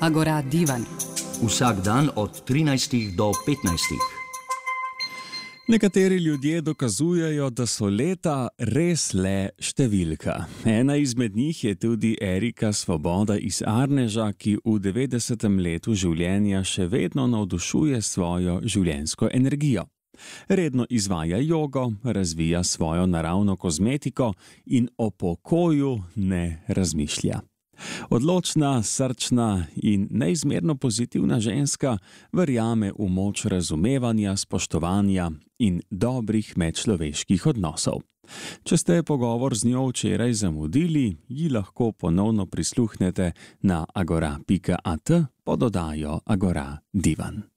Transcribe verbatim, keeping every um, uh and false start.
Agora Divan. Vsak dan od trinajstih do petnajstih. Nekateri ljudje dokazujejo, da so leta res le številka. Ena izmed njih je tudi Erika Svoboda iz Arneža, ki v devetdesetem letu življenja še vedno navdušuje svojo življenjsko energijo. Redno izvaja jogo, razvija svojo naravno kozmetiko in o pokoju ne razmišlja. Odločna, srčna in neizmerno pozitivna ženska verjame v moč razumevanja, spoštovanja in dobrih medčloveških odnosov. Če ste pogovor z njo včeraj zamudili, ji lahko ponovno prisluhnete na agora pika at pod oddajo Agora Divan.